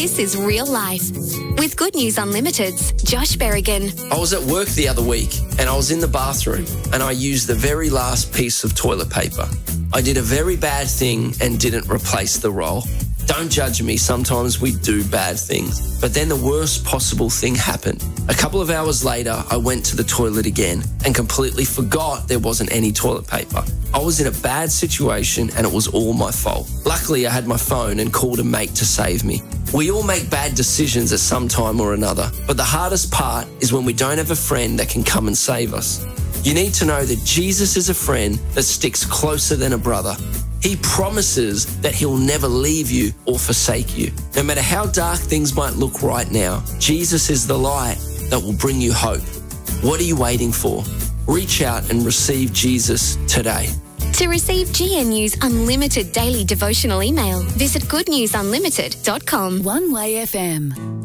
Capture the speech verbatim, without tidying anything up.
This is real life. With Good News Unlimited's Josh Berrigan. I was at work the other week and I was in the bathroom and I used the very last piece of toilet paper. I did a very bad thing and didn't replace the roll. Don't judge me, sometimes we do bad things. But then the worst possible thing happened. A couple of hours later, I went to the toilet again and completely forgot there wasn't any toilet paper. I was in a bad situation and it was all my fault. Luckily, I had my phone and called a mate to save me. We all make bad decisions at some time or another, but the hardest part is when we don't have a friend that can come and save us. You need to know that Jesus is a friend that sticks closer than a brother. He promises that he'll never leave you or forsake you. No matter how dark things might look right now, Jesus is the light that will bring you hope. What are you waiting for? Reach out and receive Jesus today. To receive G N U's unlimited daily devotional email, visit good news unlimited dot com. One Way F M.